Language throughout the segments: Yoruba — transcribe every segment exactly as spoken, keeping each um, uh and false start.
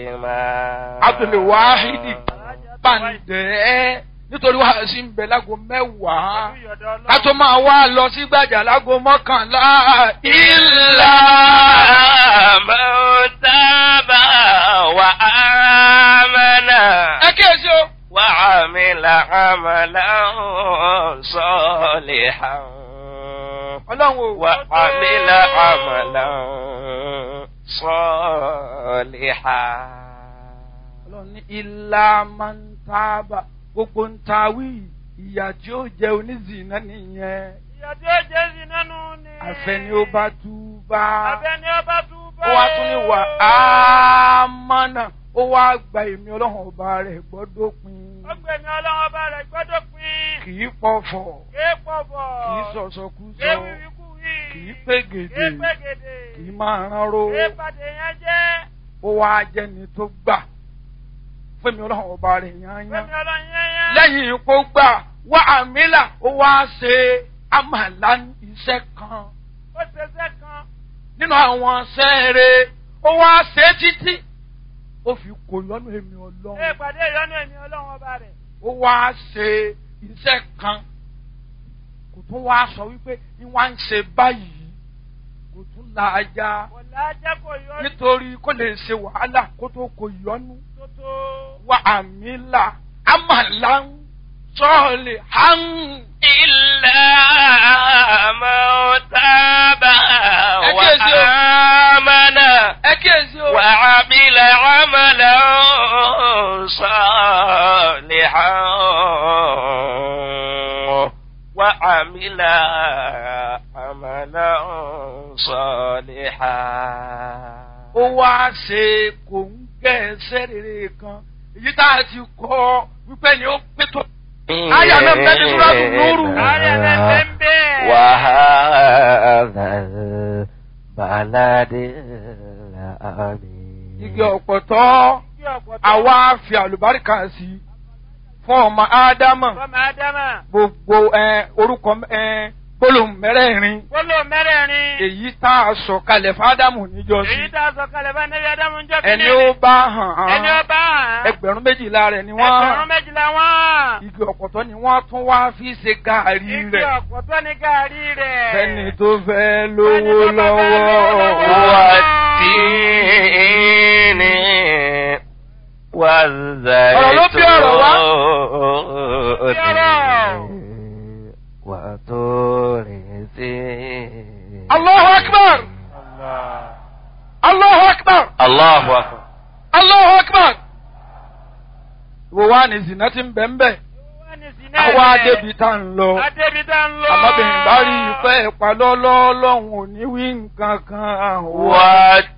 Abdul Wahid Bàǹdẹ́ nítorí wàá sí ń bẹ lágo mẹ́wàá ká tó máa wá lọ sí gbàjà lágo mọ́kànlá. Illa man taba wa amana. Ẹ kíyèsí o. Wa amila amalan salihan. Ọlọ́run o. Wa amila amalan salihan. Ọlọ́run ní illa man taba. Gbogbo ń ta wí ìyà tí ó jẹ onízìnnà nìyẹn. Ìyà tí ó jẹ zìnnà nù ni. Àfẹ́ni ó bá túbá. Àfẹ́ni ó bá túbá. Ó wá tún ní wà á mọ́nà. Ó wá gba èmi ọlọ́run ọba rẹ̀ gbọ́dọ̀ pin. Ó gba èmi ọlọ́run ọba rẹ̀ gbọ́dọ̀ pin. Kì í pọ̀fọ̀. Kì í pọ̀fọ̀. Kì í sọ̀sọ̀kúsọ. Kì í wíwíkúwí. Kì í pégedè. Kì í pégedè. Kì í máa ránró. Kì í pàdé yẹn jẹ́. Ó wá jẹ́ni tó gbà. Fẹ́mi ọlọ́run ọba rẹ̀ yányán. Fẹ́mi ọlọ́run yányán. Lẹ́yìn ipò gbà wá àmìlà ó wá ṣe àmàlà iṣẹ́ kan. Ó ṣe iṣẹ́ kan. Nínú àwọn sẹ́ẹ̀rẹ̀ ó wá ṣe títí. Ó fi kò lọ́nà èmi ọlọ́run. Ẹ pàdé ìyọ́nú èmi ọlọ́run ọba rẹ̀. Ó wá ṣe iṣẹ́ kan. Kò tún wá sọ wípé ní wá ń ṣe báyìí. Kò tún la ajá. Kò la ajá kò yọ́nú. Nítorí kó lè ṣe wàhálà kó tó kò yọ́nú. Tó tó. Wa àmìlà àmàlà ń sọ̀lẹ̀ hàn. Illa man taba wa amana. Ẹ kíyèsí o. Wa amila amalan salihan. Wa amila amalan salihan. Ó wá ṣe kò ń gẹ̀ẹ́sẹ̀ rere kan. Èyí tá a ti kọ́ wípé ni ó pé tó. Aya náà bẹ́ẹ̀ ni Súrátù Núrù. Aya náà bẹ́ẹ̀ bẹ́ẹ̀. Wa hadhal baladil amin. Igi ọ̀pọ̀tọ́. Àwa fi àlùbáríkà sí fún ọmọ Ádámà. Fọ́mọ Ádámà. Gbogbo orúkọ gbólóhùn mẹ́rẹ̀ẹ̀rin. Gbólóhùn mẹ́rẹ̀ẹ̀rin. Èyí tá a sọ kalẹ̀ fún Ádámù níjọ́sí. Èyí tá a sọ kalẹ̀ fún Ànábì Ádámù níjọ́sí. Ẹni ó bá hàn án. Ẹni ó bá hàn án. Ẹgbẹ̀rún méjìlá rẹ̀ ni wọ́n. Ẹgbẹ̀rún méjìlá wọ́n. Igi ọ̀pọ̀tọ́ ni wọ́n tún wá fi ṣe gàárì rẹ̀. Igi ọ̀pọ̀tọ́ ni gàárì rẹ̀. Fẹ́ni tó fẹ́ lówó lọ́wọ́. Wà tíìnì wà zàìtò. Ọ̀rọ̀ ló bí ọ̀rọ̀ wá. Wà tó rìn sí. Allahu Akbar. Allahu Akbar. Allahu Akbar. Allahu Akbar. Wo wá ní zina tí ń bẹ̀ ń bẹ̀. Àwa adébi tá ń lọ. Adébi tá ń lọ. Àmọ́bìnrin bá rí ìfẹ́ ìpalọ́lọ́ lọ́hùn ò ní wí nǹkan kan. Wà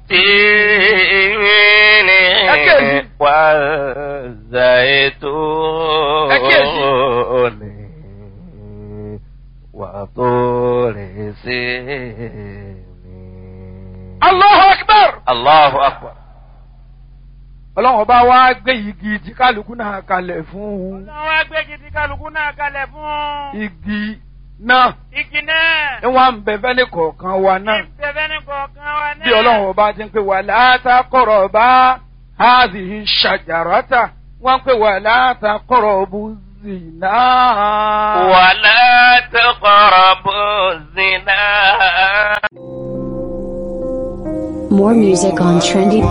tíìnì wà zàìtò. Ẹ kíyèsí. Wà tó rìn sí. Allahu Akbar. Allahu Akbar. Ọlọ́run ọba wá gbé igi tí kálukú náà kalẹ̀ fún un. Ọlọ́run wá gbé igi tí kálukú náà kalẹ̀ fún un. Igi náà. Igi náà. Ní wọ́n ń bẹ fẹ́ni kọ̀ọ̀kan wa náà. Ní bẹ fẹ́ni kọ̀ọ̀kan wa náà. Bí Ọlọ́run ọba ti ń pè wà látàkọ̀rọ̀ bá hadhihi shajarata. Wọ́n ń pè wà látàkọ̀rọ̀ bú zina. Wà látàkọ̀rọ̀ bú zina. More music on trendy